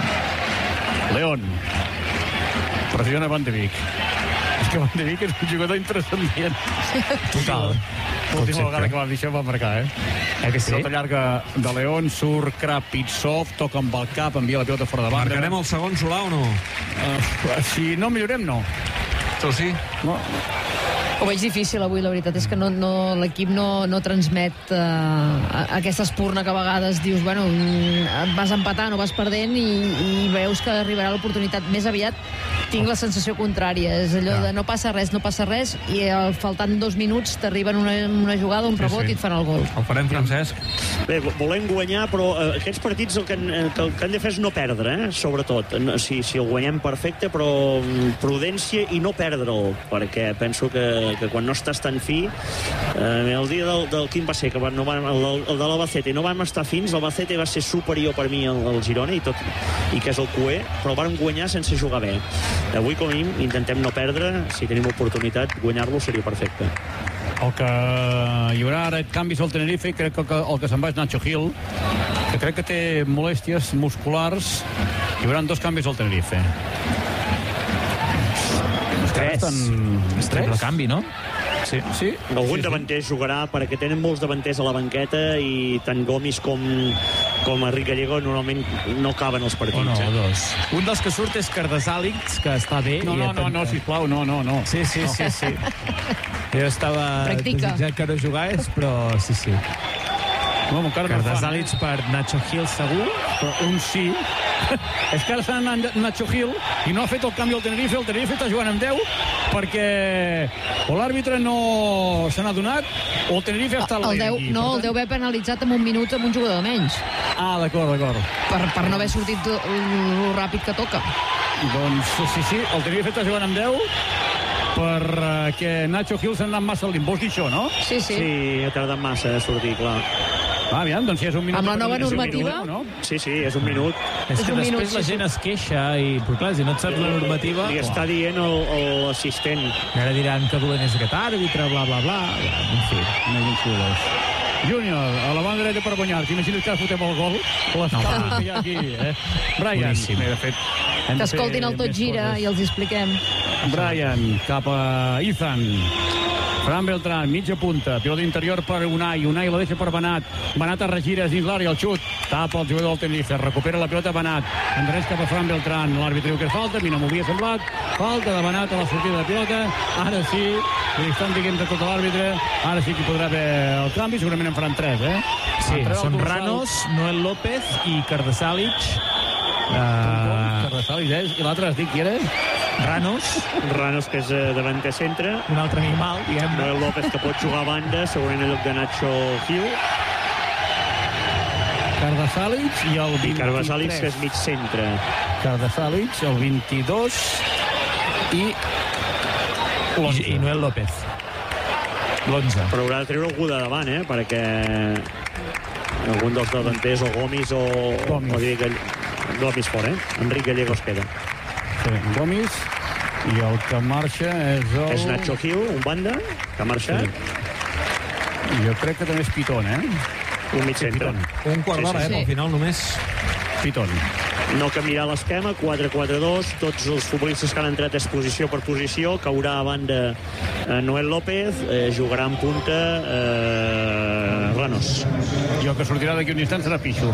León. Pressiona Van de Beek. És que Van de Beek és un jugador intranscendent. Total. L'última vegada que vam dir això va marcar, eh? Eh que sí? Pilota llarga de León, surt Krapitsov, toca amb el cap, envia la pilota fora de banda. Marcarem el segon, Solà, o no? Uh, si no millorem, no. Tu sí? No. Ho veig difícil avui, la veritat és que no, no, l'equip no, no transmet uh, aquesta espurna que a vegades dius, bueno, vas empatant o vas perdent i, i veus que arribarà l'oportunitat més aviat. Tinc la sensació contrària, és allò de no passa res, no passa res, i al faltant dos minuts t'arriben una, una jugada, un rebot, sí, sí, i et fan el gol. El farem, Francesc. Bé, volem guanyar, però eh, aquests partits el que, el que han de fer és no perdre, eh, sobretot. Si, si el guanyem, perfecte, però prudència i no perdre'l, perquè penso que, que quan no estàs tan fi, eh, el dia del, del quin va ser, que no van, el, el de l'Albacete, no vam estar fins, l'Albacete va ser superior per mi al, al Girona, i, tot, i que és el Q E, però el vam guanyar sense jugar bé. Avui, com a mínim, intentem no perdre. Si tenim oportunitat, guanyar-lo seria perfecte. El que hi haurà ara canvis al Tenerife, crec que el que se'n va és Nacho Gil, que crec que té molèsties musculars. Hi haurà dos canvis al Tenerife. Tres. És triple canvi, no? Sí, sí. Algun sí, sí. davanter jugarà, perquè tenen molts davanters a la banqueta i tant Gomis com, com Enric Gallego normalment no caben els partits. Oh, no, eh? dos. Un dels que surt és Cardesàlix, que està bé. No, no, no, no, sisplau, no, no, no. Sí, sí, sí, sí. Jo estava Practica. desitjant que no jugués, però sí, sí. No, Cardesàlic per Nacho Gil, segur. Però un sí, és que ara s'ha anat Nacho Gil i no ha fet el canvi al Tenerife. El Tenerife està jugant amb deu perquè o l'àrbitre no se n'ha donat o el Tenerife està el deu, aquí. no, el deu haver penalitzat amb un minut amb un jugador menys. Ah, d'acord, d'acord. Per, per no haver sortit el ràpid que toca. Doncs sí, sí, el Tenerife està jugant amb deu perquè Nacho Gil s'ha anat massa al limp. Vols dir això, no? Sí, sí. Sí, ha tardat massa a sortir, clar. Ah, aviam, doncs si és un minut... Amb la nova normativa? Minut, no? Sí, sí, és un minut. És És que un després minut, la sí, gent es queixa i, però clar, si no et saps la normativa... Li està dient l'assistent. I ara diran que dolent és aquest àrbitre, bla, bla, bla... En fi. Júnior, a la banda dreta per Bonyar. T'imagines que ara fotem el gol? L'escala No, que hi ha aquí, eh? Brian. Boníssim. Bé, de fet, hem Que de fer escoltin el Tot més Gira coses. i els expliquem. Brian, cap a Ethan. Fran Beltrán, mitja punta, pilota interior per Unai, Unai la deixa per Benat, Benat a regires dins l'àrea, el xut, tapa el jugador del Tenerife, recupera la pilota Benat, endreix cap a Fran Beltrán, l'àrbitre diu que és falta, mira, m'ho havia semblat, falta de Benat a la sortida de pilota, ara sí, li estan dient de tot l'àrbitre, ara sí que podrà haver el canvi, segurament en faran tres, eh? Sí, Entrarà el són dorsal. Ranos, Noel López i Cardesàlic. Uh, Carrassalis és, i l'altre es dic qui era? Ranos, Ranos, que és eh, davanter centre. un altre animal, diguem-ne. Noel López, que pot jugar a banda, segurament en lloc de Nacho Gil. Cardasàlic i el I vint-i-tres. Carbasàlic, que és mig centre. Cardasàlic, el vint-i-dos i I, I Noel López. L'onze. Però haurà de treure algú de davant, eh? Perquè algun dels davanters, o Gomis o... Gomis. o dic, Gomis fora, eh? Enric Gallegos queda. Sí, Gomis, i el que marxa és el... És Nacho Gil, un banda, que ha marxat. Sí. Jo crec que també és Piton, eh? Un mig centre. Un quart d'hora, sí, eh? sí. Pel final només. Piton. No canviarà l'esquema, quatre quatre dos. Tots els futbolistes que han entrat és posició per posició. Caurà a banda eh, Noel López, eh, jugarà en punta eh, Ranos. I el que sortirà d'aquí un instant serà Pichur.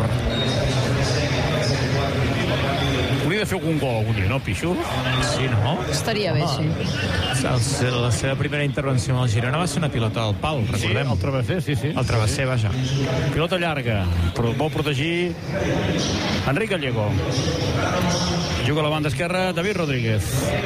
Hauria de fer algun gol algun dia, no, Pichur? Sí, no? Estaria bé, sí. El, la seva primera intervenció amb el Girona va ser una pilota al pal, Sí, recordem. el travesser, sí, sí. El travesser, vaja. Pilota llarga, però vol protegir Enric Gallego. Juga a la banda esquerra David Rodríguez.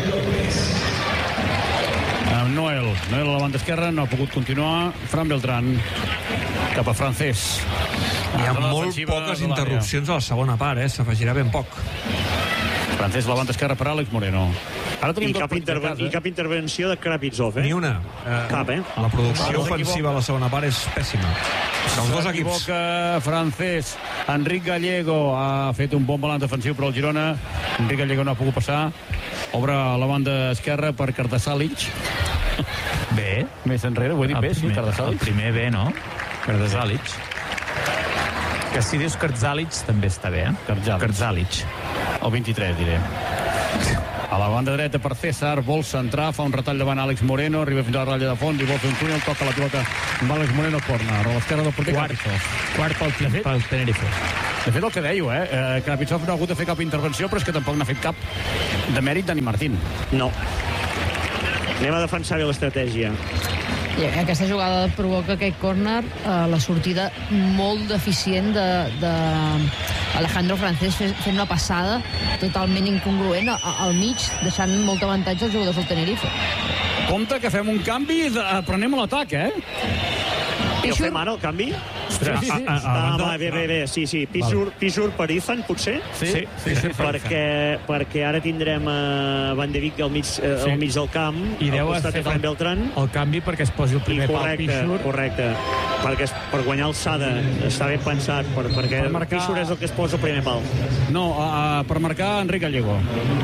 Amb Noel. Noel a la banda esquerra, no ha pogut continuar. Fran Beltrán. Cap a Francés. Hi ha Zona molt defensiva poques de l'àrea. interrupcions a la segona part, eh? S'afegirà ben poc. Francés a la banda esquerra per Àlex Moreno. Ara I tenim dos cap, partits a interven casa. I cap intervenció de Krapitsov, eh? Ni una. Eh, Cap, eh? La producció No ofensiva a la segona part és pèssima. Dels dos equips. S'equivoca Francés. Enric Gallego ha fet un bon balanç defensiu per al Girona. Enric Gallego no ha pogut passar. Obre a la banda esquerra per Cardasàlic. Bé. Més enrere, ho he dit El bé, sí, primer, el Cardasàlic. primer bé, no? Cardesàlic. Que si dius Cardesàlic també està bé, eh? Cardesàlic. Cardesàlic. El vint-i-tres, diré. A la banda dreta per César, vol centrar, fa un retall davant Àlex Moreno, arriba fins a la ratlla de fons i vol fer un túnel, toca la pilota amb Àlex Moreno, corna. A l'esquerra del porter, Quart. Krapitsov. Quart pel, De fet- pel Tenerife. De fet, el que dèieu, eh? eh Krapitsov no ha hagut de fer cap intervenció, però és que tampoc n'ha fet cap de mèrit Dani Martín. No. Anem a defensar bé l'estratègia. I aquesta jugada provoca aquest córner, eh, la sortida molt deficient de, de Alejandro Francés fent, fent una passada totalment incongruent a- a- al mig, deixant molt avantatge als jugadors del Tenerife. Compte que fem un canvi, de... prenem a l'atac, eh? I el fem ara, el canvi? Ostres, sí, sí. a- a- Ah, banda- va, bé, bé, bé, sí, sí. Pisur, Pisur per Ethan, potser? Sí, sí, sí, sí, perquè, perquè ara tindrem a Van de Beek al mig, eh, Sí. al mig del camp, I al deu costat de fer Fran Beltrán. el canvi perquè es posi el I primer pal correcte, Pichur. correcte. Perquè és, per guanyar alçada està ben pensat, per, perquè Per marcar- Pisur és el que es posa el primer pal. No, uh, per marcar Enric Gallego.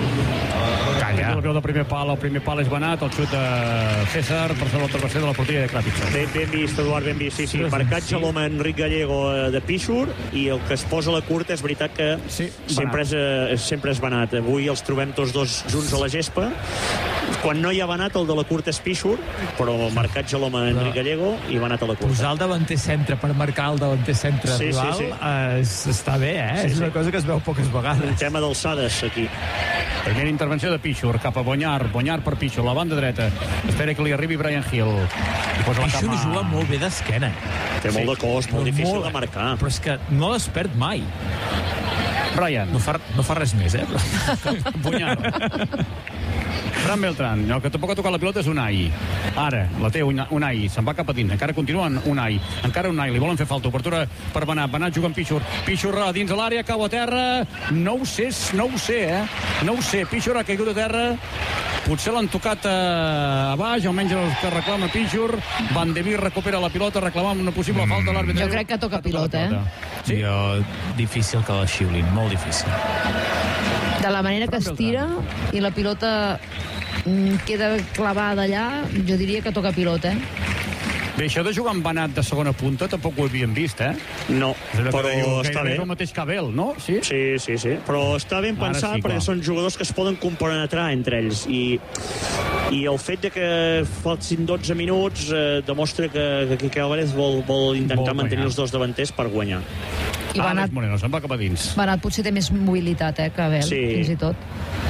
Calla. La veu del primer pal, el primer pal és Benat, el xut de César, per sobre el travesser de la porteria de Krapitsov. Ben, ben vist, Eduard, ben vist. Sí, sí, Ostres, marcat sí. l'home Enric Gallego eh, de Pisur i el que es posa a la curta és veritat que Sí, sempre, és, eh, sempre és Benat. Avui els trobem tots dos junts a la gespa. Quan no hi ha Benat, el de la curta és Pisur, però marcat l'home Enric Gallego i Benat a la curta. Posar el davanter centre per marcar el davanter centre Sí, sí, rival sí. eh, és, està bé, eh? Sí, és sí. una cosa que es veu poques Un vegades. tema d'alçades aquí. Primera intervenció de Pichur, cap a Bonyar, Bonyar per Pichur, la banda dreta. Espera que li arribi Brian Hill. I posa la Pichur cama... juga molt bé d'esquena. Té molt de cost, molt Però difícil molt- de marcar. Però és que no les perd mai. Brian. No fa, no fa res més, eh? Bunyada. Fran Beltrán, el que tampoc ha tocat la pilota és Unai. Ara, la té Unai, se'n va cap a dins, encara continua Unai, encara Unai, li volen fer falta, obertura per Benat, Benat juga amb Pichur, Pichur a dins de l'àrea, cau a terra, no ho sé, no ho sé, eh? No ho sé, Pichur ha caigut a terra, potser l'han tocat a baix, almenys el que reclama Pichur, Van de Beek recupera la pilota, reclamant una possible falta a l'àrbitre. Jo crec que toca pilota, eh? Sí? Jo, difícil que la xiulin, molt difícil. De la manera que es tira i la pilota mm, queda clavada allà, jo diria que toca pilota, eh? Bé, això de jugar amb Benat de segona punta tampoc ho havíem vist, eh? No, però està bé. És el mateix que Abel, no? Sí, sí, sí, sí. Però està ben pensat sí, perquè són jugadors que es poden compenetrar entre ells i, i el fet de que faltin dotze minuts eh, demostra que, que Quique Álvarez vol, vol intentar vol mantenir els dos davanters per guanyar. I Benat, Àlex Moreno, se'n va cap a dins. Benat potser té més mobilitat, eh, que Abel, sí. fins i tot.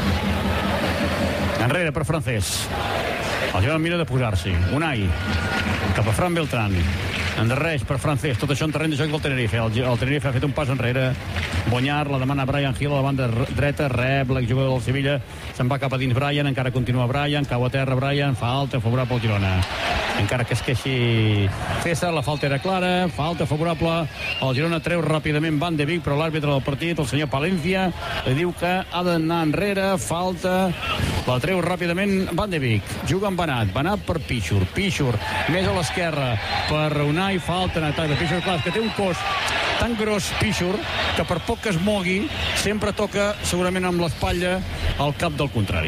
Enrere per Francés. El Girona mira de posar-s'hi. Unai, cap a Fran Beltrán. Endarreix per Francés, tot això en terreny de joc del Tenerife. El, el Tenerife ha fet un pas enrere. Bonyar, la demana Brian Hill a la banda dreta, rep l'exjugador del Sevilla, se'n va cap a dins Brian, encara continua Brian, cau a terra Brian, falta favorable al Girona. Encara que es queixi César, la falta era clara, falta favorable. El Girona treu ràpidament Van de Beek, però l'àrbitre del partit, el senyor Palencia, li diu que ha d'anar enrere, falta, la treu ràpidament Van de Beek. Juga amb Benat, Benat per Pichur, Pichur més a l'esquerra per Unai, falta en atac de Pichur, clar, que té un cos tan gros Pichur que per poc que es mogui sempre toca segurament amb l'espatlla al cap del contrari.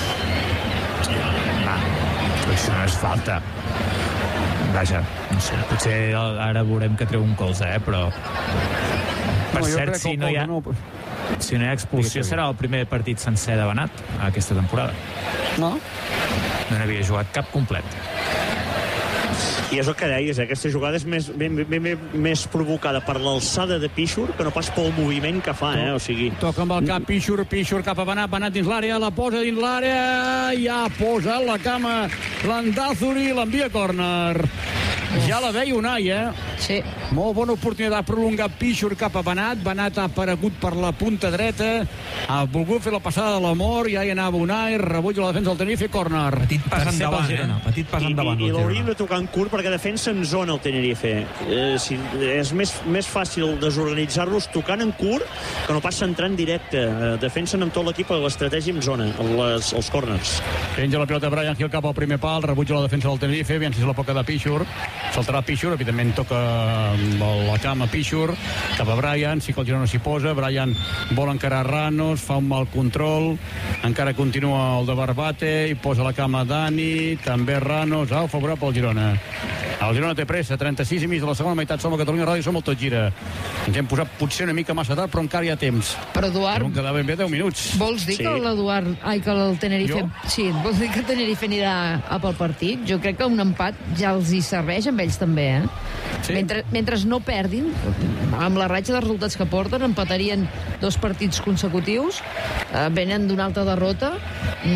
Va, això no és falta. Vaja, no sé, potser ara veurem que treu un colze, eh, però per no, cert, si no hi ha no... si no hi ha expulsió serà el primer partit sencer de Benat aquesta temporada. No? No n'havia jugat cap complet. I és el que deies, eh? Aquesta jugada és més, ben, ben, ben, més provocada per l'alçada de Pichur que no pas pel moviment que fa, eh? O sigui... Toca amb el cap Pichur, Pichur cap a Benat, Benat dins l'àrea, la posa dins l'àrea, ja posa la cama l'Andázuri, l'envia a córner. Ja la veia Unai, eh? Sí. Molt bona oportunitat de prolongar Pichur cap a Benat. Benat ha aparegut per la punta dreta, ha volgut fer la passada de l'amor, ja hi anava Unai, rebuig a la defensa del Tenerife, córner. Petit pas endavant, eh? Petit pas endavant. I, i, i l'hauríem de tocar en curt perquè defensa en zona el Tenerife. Eh, si, és més, més fàcil desorganitzar-los tocant en curt que no pas centrant directe. Eh, defensen amb tot l'equip l'estratègia en zona, les, els córners. Penja la pilota Brian Hill cap al primer pal, rebuig a la defensa del Tenerife, aviam si se la poca de Pichur. Saltarà Pichur, evidentment toca la cama Pichur, cap a Brian, sí que el Girona s'hi posa, Brian vol encarar Ranos, fa un mal control, encara continua el de Barbate, i posa la cama Dani, també Ranos, au, favorable al Girona. El Girona té pressa, trenta-sis i mig de la segona meitat, som a Catalunya Ràdio, som al Tot Gira. Ens hem posat potser una mica massa tard, però encara hi ha temps. Però Eduard... Deuen quedar ben bé deu minuts. Vols dir sí. que l'Eduard... Ai, que el Tenerife... Jo? Sí, vols dir que el Tenerife anirà a pel partit? Jo crec que un empat ja els hi serveix amb ells també, eh? Sí. Mentre, mentre no perdin, amb la ratxa de resultats que porten, empatarien dos partits consecutius, eh, venen d'una altra derrota,